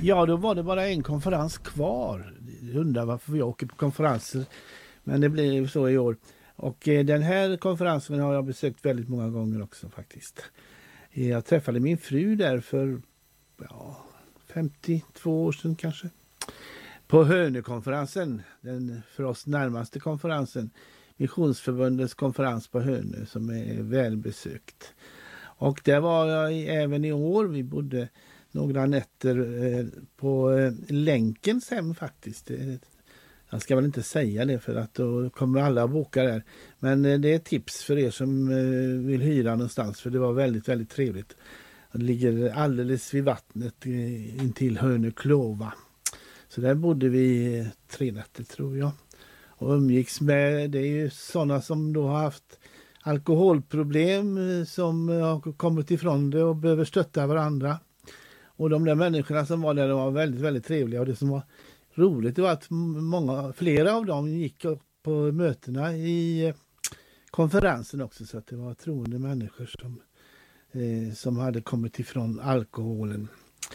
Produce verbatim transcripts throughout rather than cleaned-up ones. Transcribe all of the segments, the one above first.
Ja, då var det bara en konferens kvar. Jag undrar varför jag åker på konferenser. Men det blir så i år. Och eh, den här konferensen har jag besökt väldigt många gånger också faktiskt. Jag träffade min fru där för ja, femtiotvå år sedan kanske. På Hönökonferensen, den för oss närmaste konferensen. Missionsförbundets konferens på Hönö som är välbesökt. Och där var jag även i år. Vi bodde några nätter eh, på eh, Länkens hem faktiskt. Jag ska väl inte säga det för att då kommer alla boka där. Men eh, det är ett tips för er som eh, vill hyra någonstans för det var väldigt, väldigt trevligt. Det ligger alldeles vid vattnet eh, intill Hönö Klova. Så där bodde vi eh, tre nätter tror jag. Och umgicks med, det är ju sådana som då har haft alkoholproblem eh, som har kommit ifrån det och behöver stötta varandra. Och de där människorna som var där var väldigt, väldigt trevliga. Och det som var roligt var att många, flera av dem gick på mötena i konferensen också. Så att det var troende människor som, eh, som hade kommit ifrån alkoholen.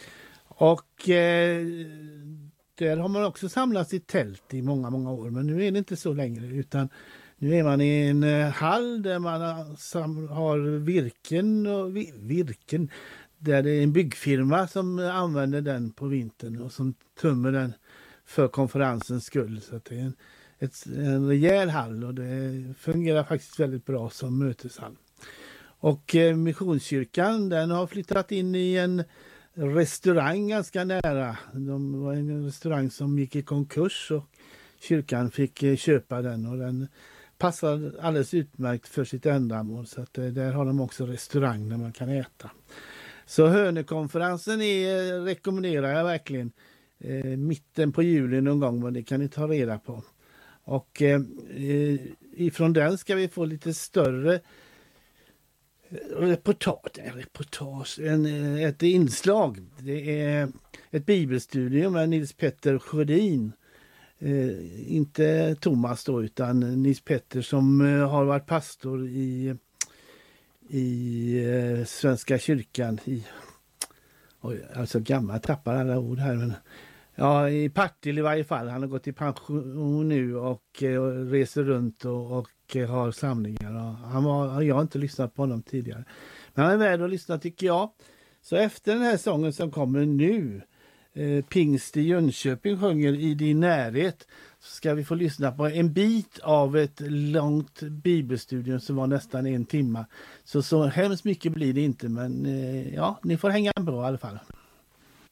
Och eh, där har man också samlats i tält i många, många år. Men nu är det inte så längre utan nu är man i en eh, hall där man har, har virken och vi, virken. Där det är en byggfirma som använder den på vintern och som tömmer den för konferensens skull. Så att det är en, ett, en rejäl hall och det fungerar faktiskt väldigt bra som möteshall. Och eh, Missionskyrkan den har flyttat in i en restaurang ganska nära. De var en restaurang som gick i konkurs och kyrkan fick eh, köpa den och den passar alldeles utmärkt för sitt ändamål. Så att eh, där har de också restaurang där man kan äta. Så Hönökonferensen är, rekommenderar jag verkligen eh, mitten på juli någon gång, men det kan ni ta reda på. Och eh, ifrån den ska vi få lite större reportage, reportage en, ett inslag. Det är ett bibelstudium med Nils Petter Sjödin. Eh, inte Thomas då, utan Nils Petter som eh, har varit pastor i i eh, Svenska kyrkan i oj, alltså gammal tappar alla ord här men ja i Partille i varje fall. Han har gått i pension nu och, eh, och reser runt och, och eh, har samlingar och han var, jag har inte lyssnat på honom tidigare men han är värd att lyssna tycker jag. Så efter den här sången som kommer nu eh, Pingst i Jönköping sjunger I din närhet så ska vi få lyssna på en bit av ett långt bibelstudium som var nästan en timme. Så så hemskt mycket blir det inte men eh, ja, ni får hänga bra i alla fall.